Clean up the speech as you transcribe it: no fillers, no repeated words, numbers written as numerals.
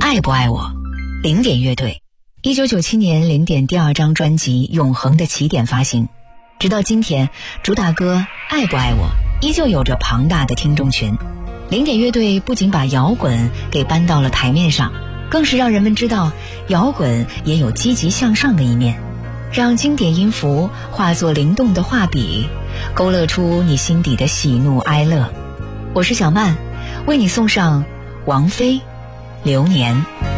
爱不爱我？零点乐队1997年零点第2张专辑《永恒的起点》发行，直到今天，主打歌《爱不爱我》依旧有着庞大的听众群。零点乐队不仅把摇滚给搬到了台面上，更是让人们知道摇滚也有积极向上的一面，让经典音符化作灵动的画笔，勾勒出你心底的喜怒哀乐。我是小曼，为你送上王菲《流年》。